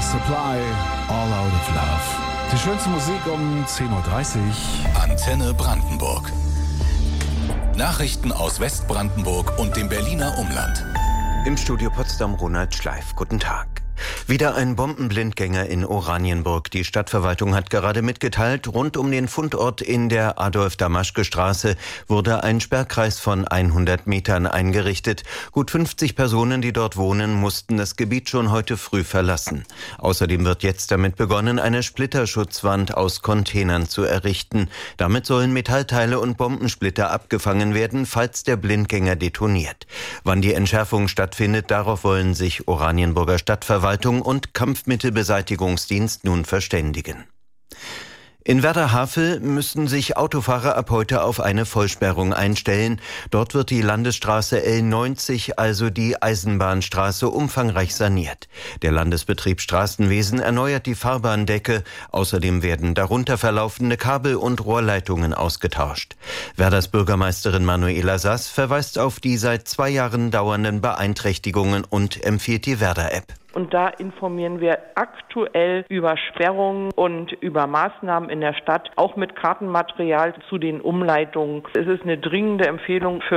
Supply, All Out of Love. Die schönste Musik um 10.30 Uhr. Antenne Brandenburg. Nachrichten aus Westbrandenburg und dem Berliner Umland. Im Studio Potsdam Ronald Schleif. Guten Tag. Wieder ein Bombenblindgänger in Oranienburg. Die Stadtverwaltung hat gerade mitgeteilt, rund um den Fundort in der Adolf-Damaschke-Straße wurde ein Sperrkreis von 100 Metern eingerichtet. Gut 50 Personen, die dort wohnen, mussten das Gebiet schon heute früh verlassen. Außerdem wird jetzt damit begonnen, eine Splitterschutzwand aus Containern zu errichten. Damit sollen Metallteile und Bombensplitter abgefangen werden, falls der Blindgänger detoniert. Wann die Entschärfung stattfindet, darauf wollen sich Oranienburger Stadtverwaltung und Kampfmittelbeseitigungsdienst nun verständigen. In Werder-Havel müssen sich Autofahrer ab heute auf eine Vollsperrung einstellen. Dort wird die Landesstraße L90, also die Eisenbahnstraße, umfangreich saniert. Der Landesbetrieb Straßenwesen erneuert die Fahrbahndecke. Außerdem werden darunter verlaufende Kabel und Rohrleitungen ausgetauscht. Werders Bürgermeisterin Manuela Sass verweist auf die seit 2 Jahren dauernden Beeinträchtigungen und empfiehlt die Werder-App. Und da informieren wir aktuell über Sperrungen und über Maßnahmen in der Stadt, auch mit Kartenmaterial zu den Umleitungen. Es ist eine dringende Empfehlung für